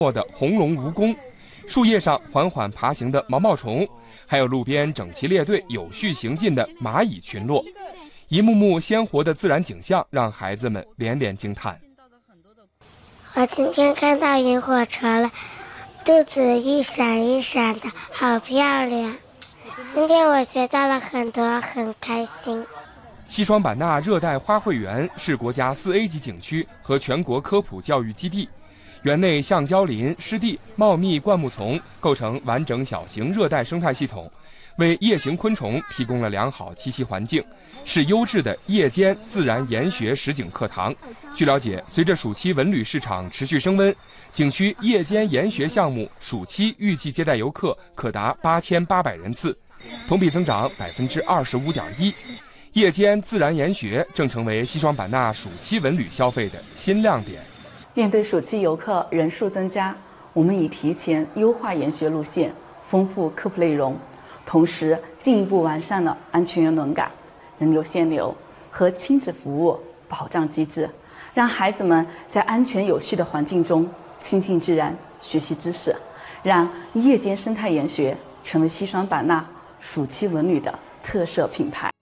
的红龙蜈蚣，树叶上缓缓爬行的毛毛虫，还有路边整齐列队、有序行进的蚂蚁群落。一幕幕鲜活的自然景象让孩子们连连惊叹。 我今天看到萤火虫了，肚子一闪一闪的，好漂亮。今天我学到了很多，很开心。 西双版纳热带花卉园是国家4A 级景区和全国科普教育基地，园内橡胶林、湿地、茂密灌木丛构成完整小型热带生态系统，为夜行昆虫提供了良好栖息环境，是优质的夜间自然研学实景课堂。据了解，随着暑期文旅市场持续升温，景区夜间研学项目暑期预计接待游客可达8800人次，同比增长25.1%。夜间自然研学正成为西双版纳暑期文旅消费的新亮点。 面对暑期游客人数增加，我们已提前优化研学路线，丰富科普内容，同时进一步完善了安全员轮岗、人流限流和亲子服务保障机制，让孩子们在安全有序的环境中亲近自然、学习知识，让夜间生态研学成为西双版纳暑期文旅的特色品牌。